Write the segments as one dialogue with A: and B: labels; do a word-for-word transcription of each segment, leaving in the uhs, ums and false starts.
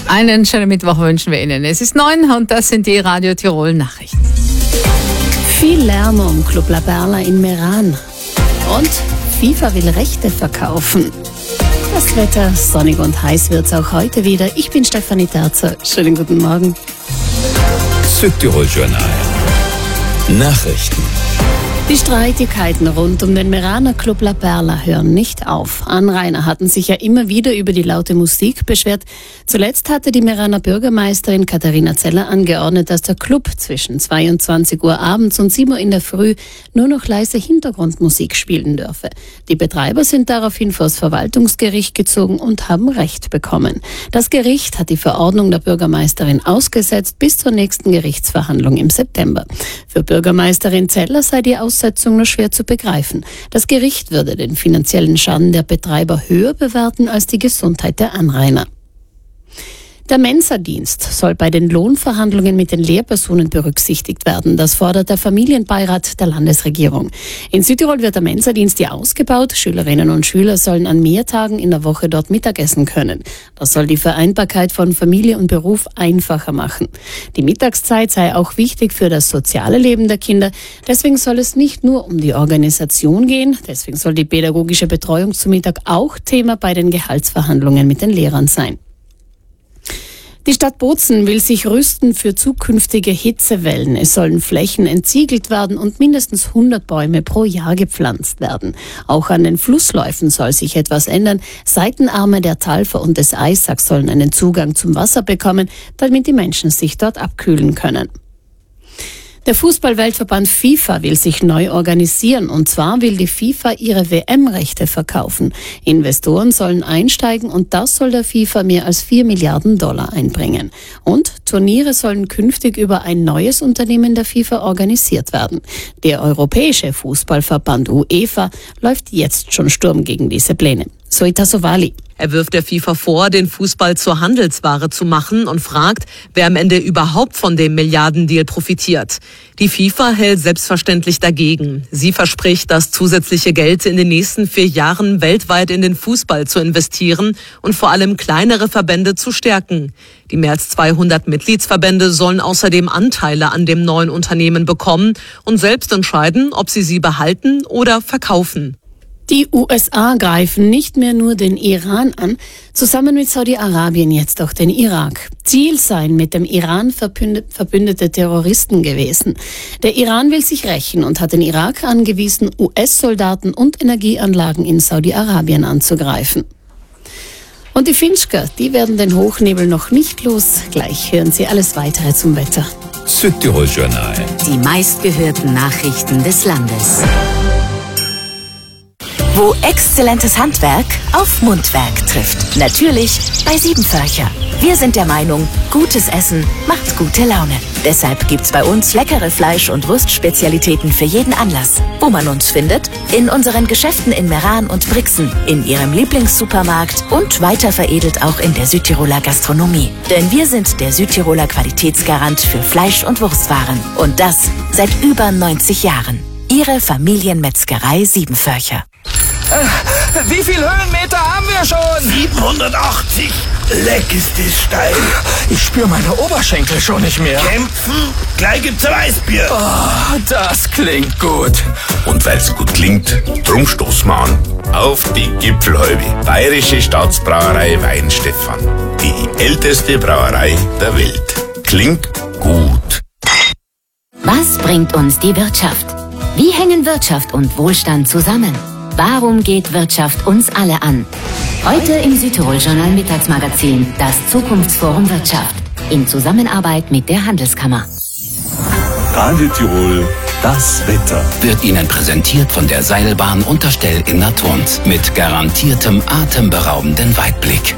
A: Einen schönen Mittwoch wünschen wir Ihnen. Es ist neun und das sind die Radio Tirol Nachrichten.
B: Viel Lärm um Club La Perla in Meran. Und FIFA will Rechte verkaufen. Das Wetter, sonnig und heiß wird es auch heute wieder. Ich bin Stefanie Terzer. Schönen guten Morgen.
C: Südtirol Journal. Nachrichten.
B: Die Streitigkeiten rund um den Meraner Club La Perla hören nicht auf. Anrainer hatten sich ja immer wieder über die laute Musik beschwert. Zuletzt hatte die Meraner Bürgermeisterin Katharina Zeller angeordnet, dass der Club zwischen zweiundzwanzig Uhr abends und sieben Uhr in der Früh nur noch leise Hintergrundmusik spielen dürfe. Die Betreiber sind daraufhin vors Verwaltungsgericht gezogen und haben Recht bekommen. Das Gericht hat die Verordnung der Bürgermeisterin ausgesetzt bis zur nächsten Gerichtsverhandlung im September. Für Bürgermeisterin Zeller sei die Aussetzung nur schwer zu begreifen. Das Gericht würde den finanziellen Schaden der Betreiber höher bewerten als die Gesundheit der Anrainer. Der Mensa-Dienst soll bei den Lohnverhandlungen mit den Lehrpersonen berücksichtigt werden. Das fordert der Familienbeirat der Landesregierung. In Südtirol wird der Mensa-Dienst ja ausgebaut. Schülerinnen und Schüler sollen an mehr Tagen in der Woche dort Mittagessen können. Das soll die Vereinbarkeit von Familie und Beruf einfacher machen. Die Mittagszeit sei auch wichtig für das soziale Leben der Kinder. Deswegen soll es nicht nur um die Organisation gehen. Deswegen soll die pädagogische Betreuung zum Mittag auch Thema bei den Gehaltsverhandlungen mit den Lehrern sein. Die Stadt Bozen will sich rüsten für zukünftige Hitzewellen. Es sollen Flächen entsiegelt werden und mindestens hundert Bäume pro Jahr gepflanzt werden. Auch an den Flussläufen soll sich etwas ändern. Seitenarme der Talfer und des Eissacks sollen einen Zugang zum Wasser bekommen, damit die Menschen sich dort abkühlen können. Der Fußball-Weltverband FIFA will sich neu organisieren, und zwar will die FIFA ihre W M-Rechte verkaufen. Investoren sollen einsteigen und das soll der FIFA mehr als vier Milliarden Dollar einbringen. Und Turniere sollen künftig über ein neues Unternehmen der FIFA organisiert werden. Der Europäische Fußballverband UEFA läuft jetzt schon Sturm gegen diese Pläne. Soita Sovali.
D: Er wirft der FIFA vor, den Fußball zur Handelsware zu machen und fragt, wer am Ende überhaupt von dem Milliardendeal profitiert. Die FIFA hält selbstverständlich dagegen. Sie verspricht, das zusätzliche Geld in den nächsten vier Jahren weltweit in den Fußball zu investieren und vor allem kleinere Verbände zu stärken. Die mehr als zweihundert Mitgliedsverbände sollen außerdem Anteile an dem neuen Unternehmen bekommen und selbst entscheiden, ob sie sie behalten oder verkaufen.
B: Die U S A greifen nicht mehr nur den Iran an, zusammen mit Saudi-Arabien jetzt auch den Irak. Ziel seien mit dem Iran verbündete Terroristen gewesen. Der Iran will sich rächen und hat den Irak angewiesen, U S-Soldaten und Energieanlagen in Saudi-Arabien anzugreifen. Und die Finchker, die werden den Hochnebel noch nicht los. Gleich hören Sie alles Weitere zum Wetter.
C: Südtirol Journal.
E: Die meistgehörten Nachrichten des Landes. Wo exzellentes Handwerk auf Mundwerk trifft. Natürlich bei Siebenförcher. Wir sind der Meinung, gutes Essen macht gute Laune. Deshalb gibt's bei uns leckere Fleisch- und Wurstspezialitäten für jeden Anlass. Wo man uns findet? In unseren Geschäften in Meran und Brixen, in Ihrem Lieblingssupermarkt und weiter veredelt auch in der Südtiroler Gastronomie. Denn wir sind der Südtiroler Qualitätsgarant für Fleisch- und Wurstwaren. Und das seit über neunzig Jahren. Ihre Familienmetzgerei Siebenförcher.
F: Wie viel Höhenmeter haben wir schon?
G: siebenhundertachtzig. Leck ist das steil.
F: Ich spüre meine Oberschenkel schon nicht mehr.
G: Kämpfen? Gleich gibt's ein Weißbier.
F: Oh, das klingt gut.
G: Und weil's gut klingt, drum stoßen wir an. Auf die Gipfelhalbe. Bayerische Staatsbrauerei Weinstefan. Die älteste Brauerei der Welt. Klingt gut.
E: Was bringt uns die Wirtschaft? Wie hängen Wirtschaft und Wohlstand zusammen? Warum geht Wirtschaft uns alle an? Heute im Südtirol-Journal Mittagsmagazin, das Zukunftsforum Wirtschaft. In Zusammenarbeit mit der Handelskammer.
C: Radio Tirol, das Wetter. Wird Ihnen präsentiert von der Seilbahn Unterstell in Naturns. Mit garantiertem atemberaubenden Weitblick.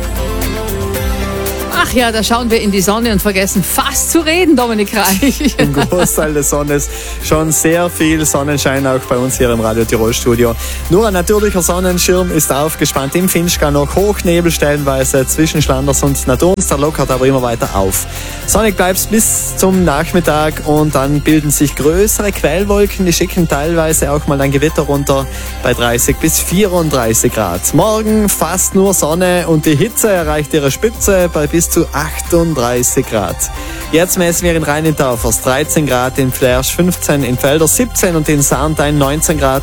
A: Ach ja, da schauen wir in die Sonne und vergessen fast zu reden, Dominik Reich.
H: Im Großteil des Sonnes schon sehr viel Sonnenschein auch bei uns hier im Radio Tirol Studio. Nur ein natürlicher Sonnenschirm ist aufgespannt im Finchgau, noch Hochnebel stellenweise zwischen Schlanders und Naturns, der lockert aber immer weiter auf. Sonnig bleibt's bis zum Nachmittag und dann bilden sich größere Quellwolken, die schicken teilweise auch mal ein Gewitter runter bei dreißig bis vierunddreißig Grad. Morgen fast nur Sonne und die Hitze erreicht ihre Spitze bei bis zu zu achtunddreißig Grad. Jetzt messen wir in Rheinetaufers dreizehn Grad, in Flersch fünfzehn, in Felder siebzehn und in Sarntein neunzehn Grad.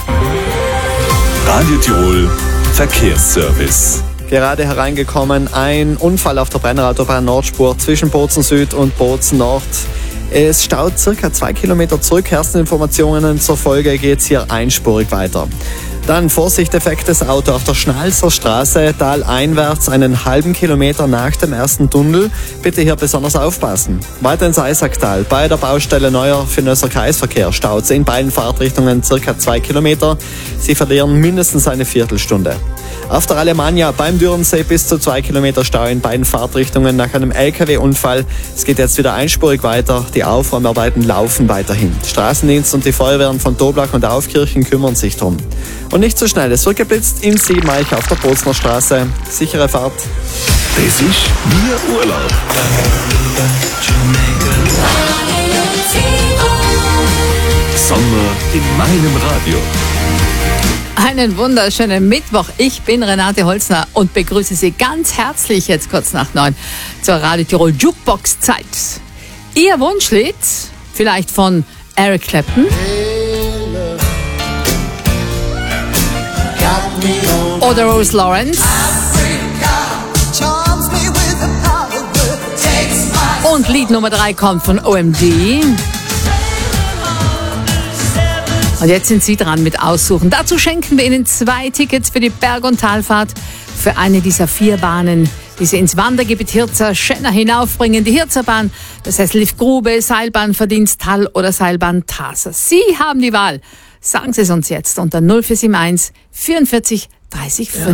C: Radio Tirol Verkehrsservice.
H: Gerade hereingekommen, ein Unfall auf der Brennerautobahn Nordspur zwischen Bozen Süd und Bozen Nord. Es staut circa zwei Kilometer zurück. Ersten Informationen zur Folge geht's hier einspurig weiter. Dann Vorsicht, defektes Auto auf der Schnalzer Straße, taleinwärts einen halben Kilometer nach dem ersten Tunnel. Bitte hier besonders aufpassen. Weiter ins Eisacktal. Bei der Baustelle Neuer Finnösser Kreisverkehr staut in beiden Fahrtrichtungen circa zwei Kilometer. Sie verlieren mindestens eine Viertelstunde. Auf der Alemannia beim Dürrensee bis zu zwei Kilometer Stau in beiden Fahrtrichtungen nach einem L K W-Unfall. Es geht jetzt wieder einspurig weiter. Die Aufräumarbeiten laufen weiterhin. Straßendienst und die Feuerwehren von Doblach und Aufkirchen kümmern sich drum. Und nicht zu schnell, es wird geblitzt in Siebenreich auf der Bozner Straße. Sichere Fahrt.
C: Das ist Ihr Urlaub. Sommer in meinem Radio.
A: Einen wunderschönen Mittwoch. Ich bin Renate Holzner und begrüße Sie ganz herzlich jetzt kurz nach neun zur Radio Tirol Jukebox Zeit. Ihr Wunschlied, vielleicht von Eric Clapton oder Rose Lawrence und Lied Nummer drei kommt von O M D. Und jetzt sind Sie dran mit Aussuchen. Dazu schenken wir Ihnen zwei Tickets für die Berg- und Talfahrt für eine dieser vier Bahnen, die Sie ins Wandergebiet Hirzer Schönner hinaufbringen. Die Hirzerbahn, das heißt Liftgrube, Seilbahn Verdiensthall oder Seilbahn Taser. Sie haben die Wahl. Sagen Sie es uns jetzt unter null vier sieben eins vierundvierzig dreißig fünf.